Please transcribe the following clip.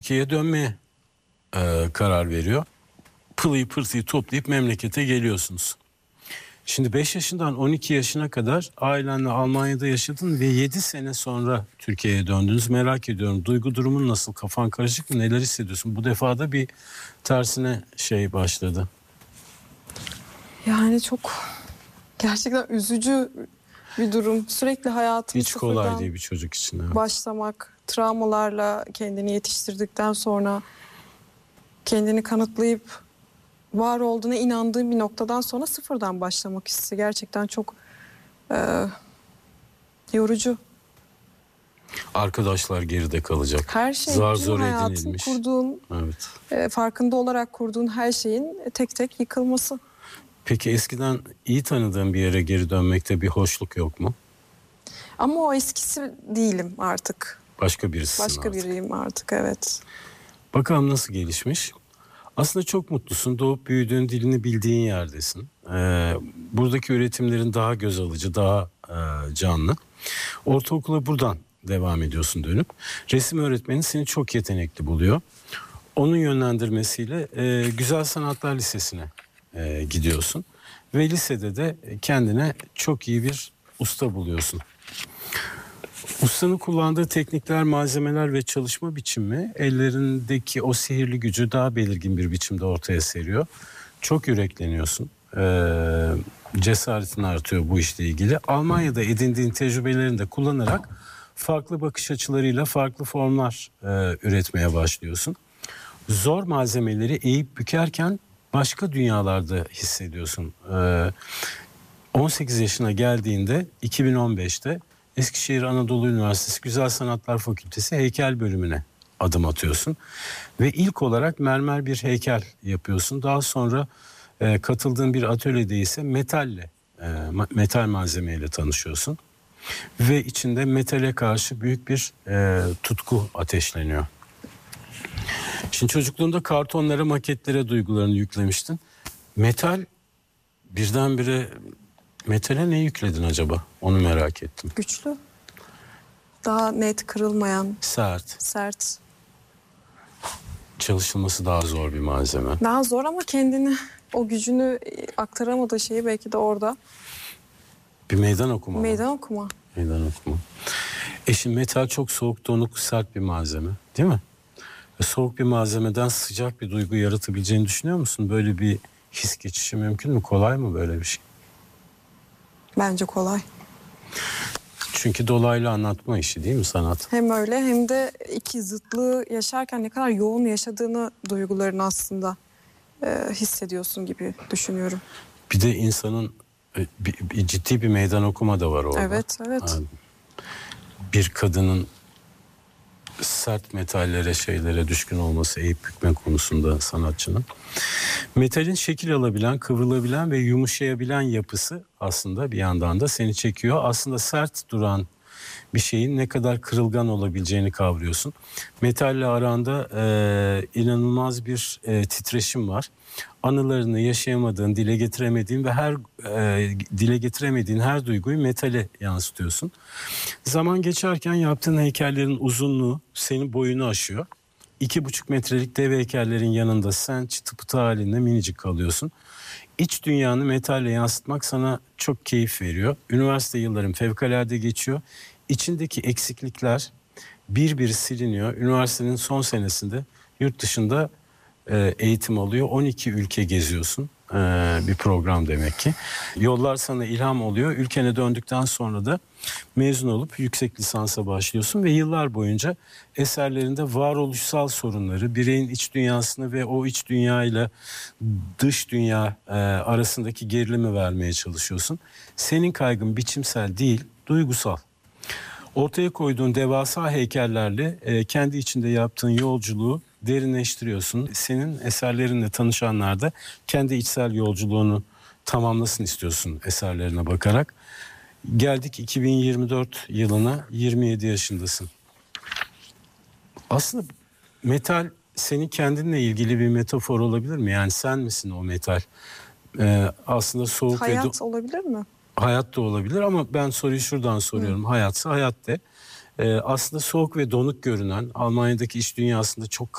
Türkiye'ye dönmeye karar veriyor. Pılıyı pırtıyı toplayıp memlekete geliyorsunuz. Şimdi 5 yaşından 12 yaşına kadar ailenle Almanya'da yaşadın ve 7 sene sonra Türkiye'ye döndünüz. Merak ediyorum, duygu durumun nasıl? Kafan karışık mı? Neler hissediyorsun? Bu defa da bir tersine başladı. Yani çok gerçekten üzücü bir durum. Sürekli hayatını Hiç kolay değil bir çocuk için. Evet. Başlamak, travmalarla kendini yetiştirdikten sonra kendini kanıtlayıp var olduğuna inandığım bir noktadan sonra sıfırdan başlamak hissi gerçekten çok yorucu. Arkadaşlar geride kalacak. Her şey, zar zor hayatın edinilmiş. kurduğun, farkında olarak kurduğun her şeyin tek tek yıkılması. Peki eskiden iyi tanıdığın bir yere geri dönmekte bir hoşluk yok mu? Ama o eskisi değilim artık. Başka birisisin Başka artık. biriyim artık, evet. Bakalım nasıl gelişmiş. Aslında çok mutlusun. Doğup büyüdüğün, dilini bildiğin yerdesin. Buradaki üretimlerin daha göz alıcı, daha canlı. Ortaokula buradan devam ediyorsun dönüp. Resim öğretmeni seni çok yetenekli buluyor. Onun yönlendirmesiyle Güzel Sanatlar Lisesi'ne gidiyorsun. Ve lisede de kendine çok iyi bir usta buluyorsun. Ustanın kullandığı teknikler, malzemeler ve çalışma biçimi ellerindeki o sihirli gücü daha belirgin bir biçimde ortaya seriyor. Çok yürekleniyorsun. Cesaretin artıyor bu işle ilgili. Almanya'da edindiğin tecrübelerini de kullanarak farklı bakış açılarıyla farklı formlar üretmeye başlıyorsun. Zor malzemeleri eğip bükerken başka dünyalarda hissediyorsun. 18 yaşına geldiğinde 2015'te Eskişehir Anadolu Üniversitesi Güzel Sanatlar Fakültesi heykel bölümüne adım atıyorsun. Ve ilk olarak mermer bir heykel yapıyorsun. Daha sonra katıldığın bir atölyede ise metal malzemeyle tanışıyorsun. Ve içinde metale karşı büyük bir tutku ateşleniyor. Şimdi çocukluğunda kartonlara, maketlere duygularını yüklemiştin. Metal, birdenbire metale ne yükledin acaba? Onu merak ettim. Güçlü. Daha net, kırılmayan. Sert. Çalışılması daha zor bir malzeme. Daha zor ama kendini, o gücünü aktaramadığı şeyi belki de orada. Bir meydan okuma. Meydan okuma. Şimdi metal çok soğuk, donuk, sert bir malzeme, değil mi? Soğuk bir malzemeden sıcak bir duygu yaratabileceğini düşünüyor musun? Böyle bir his geçişi mümkün mü? Kolay mı böyle bir şey? Bence kolay. Çünkü dolaylı anlatma işi değil mi sanat? Hem öyle hem de iki zıtlığı yaşarken ne kadar yoğun yaşadığını, duygularını aslında hissediyorsun gibi düşünüyorum. Bir de insanın ciddi bir meydan okuma da var orada. Evet. Yani bir kadının sert metallere, şeylere düşkün olması, eğip bükme konusunda sanatçının. Metalin şekil alabilen, kıvrılabilen ve yumuşayabilen yapısı aslında bir yandan da seni çekiyor. Aslında sert duran bir şeyin ne kadar kırılgan olabileceğini kavruyorsun. Metalle aranda inanılmaz bir titreşim var. Anılarını yaşayamadığın, dile getiremediğin ve dile getiremediğin her duyguyu metale yansıtıyorsun. Zaman geçerken yaptığın heykellerin uzunluğu senin boyunu aşıyor. 2,5 metrelik dev heykellerin yanında sen çıtı pıtı halinde minicik kalıyorsun. İç dünyanı metalle yansıtmak sana çok keyif veriyor. Üniversite yılların fevkalade geçiyor. İçindeki eksiklikler bir siliniyor. Üniversitenin son senesinde yurt dışında eğitim alıyor. 12 ülke geziyorsun. Bir program demek ki. Yollar sana ilham oluyor. Ülkene döndükten sonra da mezun olup yüksek lisansa başlıyorsun ve yıllar boyunca eserlerinde varoluşsal sorunları, bireyin iç dünyasını ve o iç dünya ile dış dünya arasındaki gerilimi vermeye çalışıyorsun. Senin kaygın biçimsel değil, duygusal. Ortaya koyduğun devasa heykellerle kendi içinde yaptığın yolculuğu derinleştiriyorsun. Senin eserlerinle tanışanlar da kendi içsel yolculuğunu tamamlasın istiyorsun eserlerine bakarak. Geldik 2024 yılına, 27 yaşındasın. Aslında metal senin kendinle ilgili bir metafor olabilir mi? Yani sen misin o metal? Aslında soğuk hayat olabilir mi? Hayat da olabilir ama ben soruyu şuradan soruyorum. Hayatsa hayat de. Aslında soğuk ve donuk görünen, Almanya'daki iş dünyasında çok